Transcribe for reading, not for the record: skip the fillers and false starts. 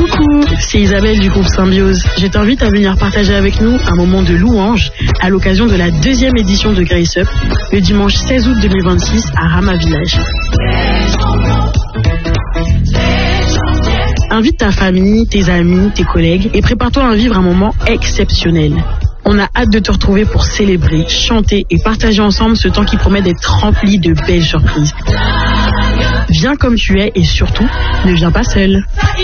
Coucou, c'est Isabelle du groupe Symbiose. Je t'invite à venir partager avec nous un moment de louange à l'occasion de la 2e édition de Grace Up, le dimanche 16 août 2026 à Rama Village. Invite ta famille, tes amis, tes collègues et prépare-toi à vivre un moment exceptionnel. On a hâte de te retrouver pour célébrer, chanter et partager ensemble ce temps qui promet d'être rempli de belles surprises. Viens comme tu es et surtout, ne viens pas seul.